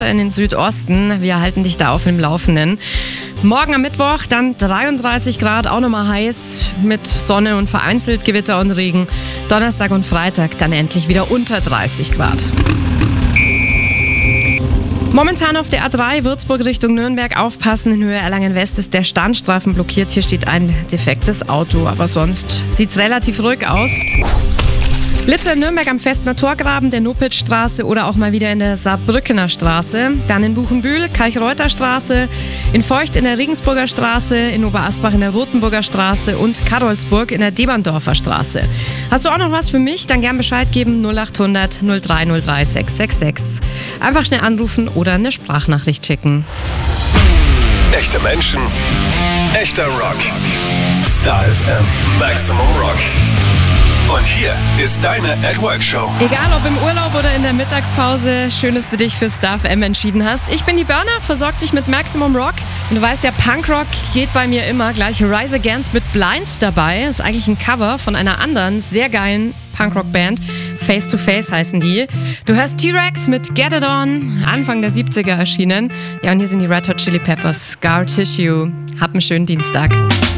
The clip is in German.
in den Südosten. Wir halten dich da auf dem Laufenden. Morgen am Mittwoch dann 33 Grad, auch nochmal heiß mit Sonne und vereinzelt Gewitter und Regen. Donnerstag und Freitag dann endlich wieder unter 30 Grad. Momentan auf der A3 Würzburg Richtung Nürnberg aufpassen. In Höhe Erlangen West ist der Standstreifen blockiert. Hier steht ein defektes Auto, aber sonst sieht es relativ ruhig aus. Litzer in Nürnberg am Festner Torgraben, der Nopitzstraße oder auch mal wieder in der Saarbrückener Straße. Dann in Buchenbühl, Kalchreuter Straße, in Feucht in der Regensburger Straße, in Oberasbach in der Rotenburger Straße und Karolsburg in der Deberndorfer Straße. Hast du auch noch was für mich? Dann gern Bescheid geben 0800 0303 666. Einfach schnell anrufen oder eine Sprachnachricht schicken. Echte Menschen, echter Rock. Star FM, Maximum Rock. Und hier ist deine @Work-Show. Egal ob im Urlaub oder in der Mittagspause, schön, dass du dich für Star FM entschieden hast. Ich bin die Burner, versorg dich mit Maximum Rock. Und du weißt ja, Punkrock geht bei mir immer. Gleich Rise Against mit Blind dabei. Das ist eigentlich ein Cover von einer anderen, sehr geilen Punkrock-Band. Face to Face heißen die. Du hörst T-Rex mit Get It On, Anfang der 70er erschienen. Ja, und hier sind die Red Hot Chili Peppers, Scar Tissue. Hab einen schönen Dienstag.